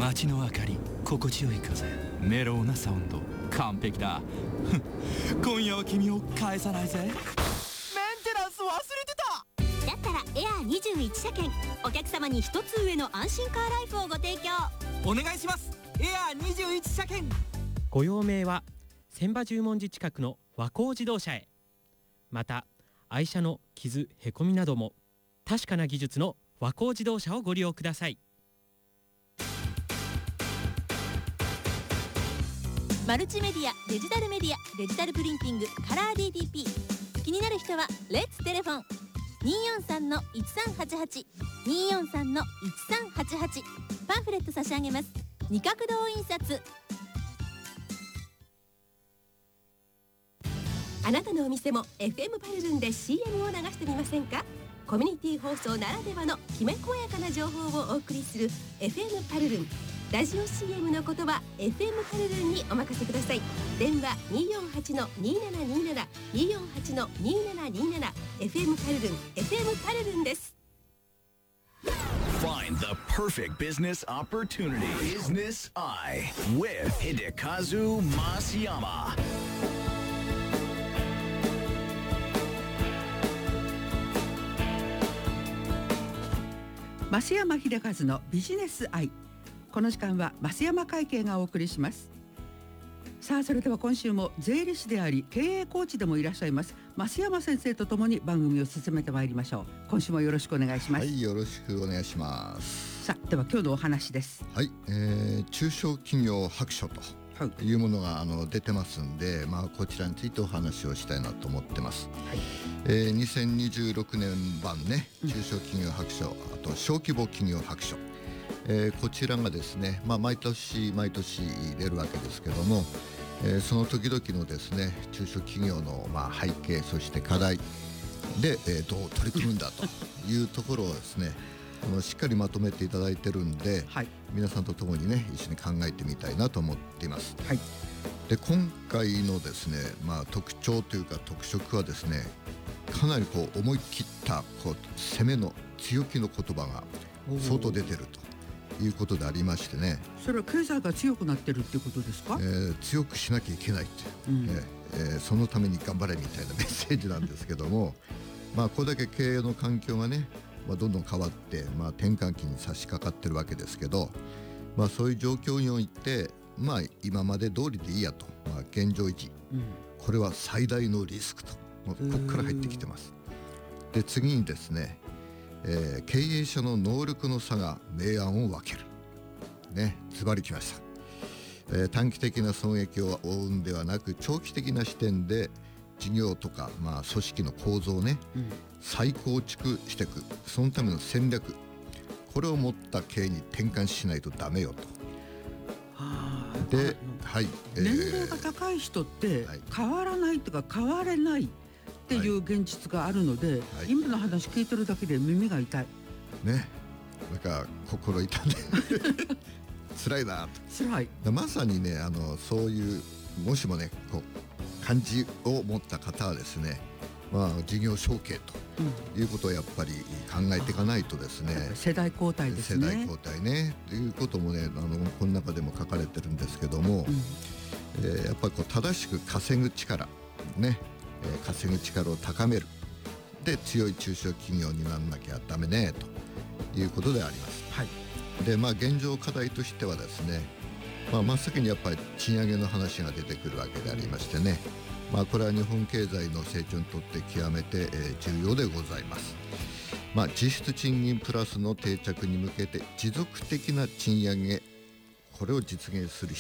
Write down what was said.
街の明かり、心地よい風、メロウなサウンド、完璧だ今夜は君を返さないぜ。メンテナンス忘れてた。 だったらエアー21車検、お客様に一つ上の安心カーライフをご提供お願いします。エアー21車検。 ご用命は千葉十文字近くの和光自動車へ。また愛車の傷へこみなども確かな技術の和光自動車をご利用ください。 マルチメディア、デジタルメディア、デジタルプリンティング、カラー DTP。 気になる人はレッツテレフォン 243-1388 243-1388。 パンフレット差し上げます。二角堂印刷。あなたのお店も FM パルルンで CM を流してみませんか。コミュニティ放送ならではのきめ細やかな情報をお送りする FM パルルン。ラジオ CM の言葉 FM パルルンにお任せください。電話 248-2727 248-2727。 FM パルルン、 FM パルルンです。 Find the perfect business opportunity. Business Eye with Hidekazu Masayama. 増山秀和のビジネスアイ。この時間は増山会計がお送りします。さあ、それでは今週も税理士であり経営コーチでもいらっしゃいます増山先生とともに番組を進めてまいりましょう。今週もよろしくお願いします。 はい、よろしくお願いします。 さあ、では今日のお話です。 はい、中小企業白書というものが出てますんで、こちらについてお話をしたいなと思ってます。はい、2026年版ね、中小企業白書、あと小規模企業白書、こちらがですね、毎年出るわけですけども、その時々のですね、中小企業の背景、そして課題で、どう取り組むんだというところをですねしっかりまとめていただいてるんで、はい、皆さんと共にね一緒に考えてみたいなと思っています。はい、で今回のですね、特徴というか特色はですね、かなり思い切った攻めの強気の言葉が相当出てるということでありましてね。 それは経済が強くなってるっていうことですか。 強くしなきゃいけないって、そのために頑張れみたいなメッセージなんですけどもこれだけ経営の環境がね、どんどん変わって、転換期に差し掛かってるわけですけど、そういう状況において、今まで通りでいいやと、現状維持、これは最大のリスクと、ここから入ってきてます。で次にですね、経営者の能力の差が明暗を分けるね、ズバリきました。短期的な損益を追うんではなく、長期的な視点で事業とか、組織の構造をね、再構築していく、そのための戦略、これを持った経営に転換しないとダメよと。で、 年齢が高い人って変わらないとか変われないっていう現実があるので、今の話聞いてるだけで耳が痛いね。なんか心痛んで辛いなと。 辛い。 まさにね、そういうもしもね感じを持った方はですね、事業承継ということをやっぱり考えていかないとですね、 世代交代ですね。 世代交代ねということもね、この中でも書かれてるんですけども、やっぱり正しく稼ぐ力ね、稼ぐ力を高める、で強い中小企業にならなきゃダメねということであります。はい、で現状課題としてはですね、真っ先にやっぱり賃上げの話が出てくるわけでありましてね、これは日本経済の成長にとって極めて重要でございます。実質賃金プラスの定着に向けて持続的な賃上げ、これを実現する